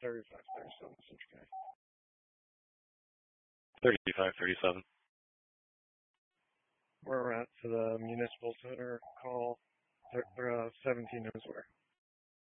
3537 Central. 3537. Where we're at for the municipal center call, 17 knows where.